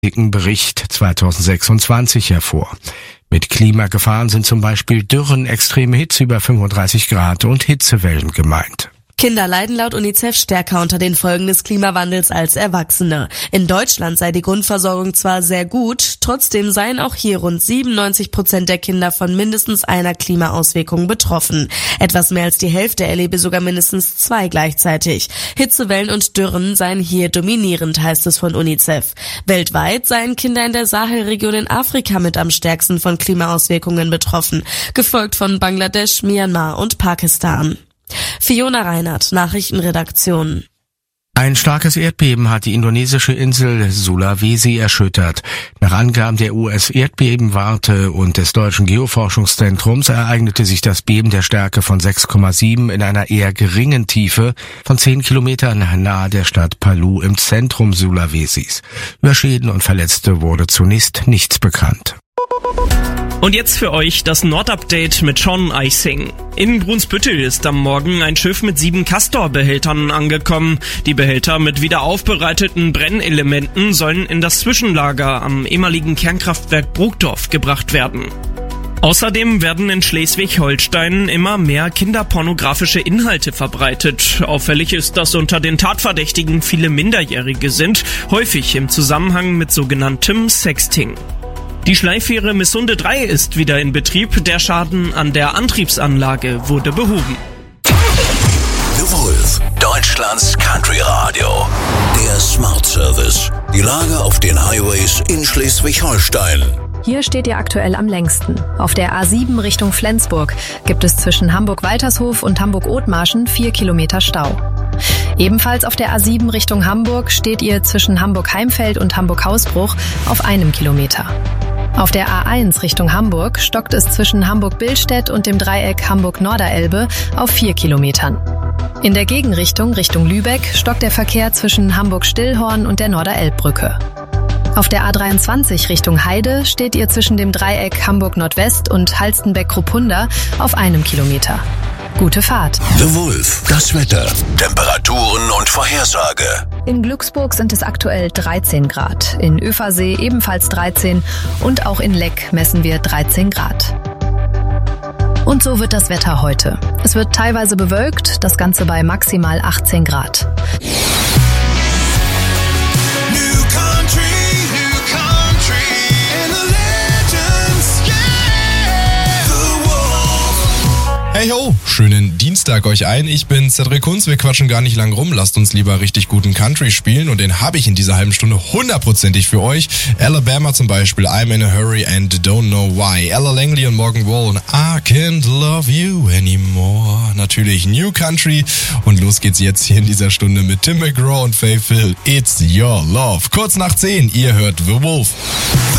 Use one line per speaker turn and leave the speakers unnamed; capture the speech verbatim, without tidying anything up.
Bericht zweitausendsechsundzwanzig hervor. Mit Klimagefahren sind zum Beispiel Dürren, extreme Hitze über fünfunddreißig Grad und Hitzewellen gemeint.
Kinder leiden laut UNICEF stärker unter den Folgen des Klimawandels als Erwachsene. In Deutschland sei die Grundversorgung zwar sehr gut, trotzdem seien auch hier rund siebenundneunzig Prozent der Kinder von mindestens einer Klimaauswirkung betroffen. Etwas mehr als die Hälfte erlebe sogar mindestens zwei gleichzeitig. Hitzewellen und Dürren seien hier dominierend, heißt es von UNICEF. Weltweit seien Kinder in der Sahelregion in Afrika mit am stärksten von Klimaauswirkungen betroffen, gefolgt von Bangladesch, Myanmar und Pakistan. Fiona Reinhardt, Nachrichtenredaktion.
Ein starkes Erdbeben hat die indonesische Insel Sulawesi erschüttert. Nach Angaben der U S-Erdbebenwarte und des Deutschen Geoforschungszentrums ereignete sich das Beben der Stärke von sechs Komma sieben in einer eher geringen Tiefe von zehn Kilometern nahe der Stadt Palu im Zentrum Sulawesis. Über Schäden und Verletzte wurde zunächst nichts bekannt.
Und jetzt für euch das Nordupdate mit Sean Eising. In Brunsbüttel ist am Morgen ein Schiff mit sieben Castor-Behältern angekommen. Die Behälter mit wiederaufbereiteten Brennelementen sollen in das Zwischenlager am ehemaligen Kernkraftwerk Brokdorf gebracht werden. Außerdem werden in Schleswig-Holstein immer mehr kinderpornografische Inhalte verbreitet. Auffällig ist, dass unter den Tatverdächtigen viele Minderjährige sind, häufig im Zusammenhang mit sogenanntem Sexting. Die Schleifähre Missunde drei ist wieder in Betrieb. Der Schaden an der Antriebsanlage wurde behoben.
The Wolf, Deutschlands Country Radio. Der Smart Service. Die Lage auf den Highways in Schleswig-Holstein.
Hier steht ihr aktuell am längsten. Auf der A sieben Richtung Flensburg gibt es zwischen Hamburg-Waltershof und Hamburg-Othmarschen vier Kilometer Stau. Ebenfalls auf der A sieben Richtung Hamburg steht ihr zwischen Hamburg-Heimfeld und Hamburg-Hausbruch auf einem Kilometer. Auf der A eins Richtung Hamburg stockt es zwischen Hamburg-Billstedt und dem Dreieck Hamburg-Norderelbe auf vier Kilometern. In der Gegenrichtung Richtung Lübeck stockt der Verkehr zwischen Hamburg-Stillhorn und der Norderelbbrücke. Auf der A dreiundzwanzig Richtung Heide steht ihr zwischen dem Dreieck Hamburg-Nordwest und Halstenbeck-Kruppunda auf einem Kilometer. Gute Fahrt.
The Wolf, das Wetter, Temperaturen und Vorhersage.
In Glücksburg sind es aktuell dreizehn Grad, in Översee ebenfalls dreizehn und auch in Leck messen wir dreizehn Grad. Und so wird das Wetter heute. Es wird teilweise bewölkt, das Ganze bei maximal achtzehn Grad.
Hey ho, schönen Dienstag euch ein. Ich bin Cedric Kunz, wir quatschen gar nicht lang rum. Lasst uns lieber richtig guten Country spielen und den habe ich in dieser halben Stunde hundertprozentig für euch. Alabama zum Beispiel, I'm in a hurry and don't know why. Ella Langley und Morgan Wallen, I can't love you anymore. Natürlich New Country und los geht's jetzt hier in dieser Stunde mit Tim McGraw und Faith Hill. It's your love. Kurz nach zehn, ihr hört The Wolf.